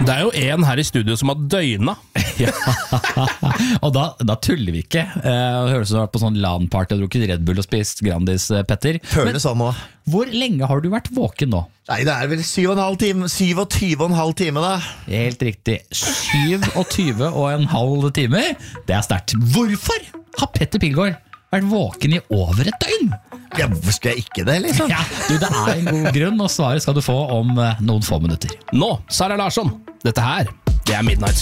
Det jo en her i studio som har døgna. Ja. Og da tuller vi ikke. Det høres ut som du har vært på sånn LAN-party og drukket Red Bull og spist Grandis, Petter. Føles sånn nå. Hvor lenge har du vært våken nå? Nei, det vel 27,5 time da. Helt riktig, 27,5 timer. Det sterkt. Hvorfor har Petter Pilgaard vært våken i over et døgn? Ja, hvorfor skal jeg ikke det, liksom? Ja, det en god grunn, og svaret skal du få om noen få minutter. Nå, Sara Larsson. Dette her, det Midnight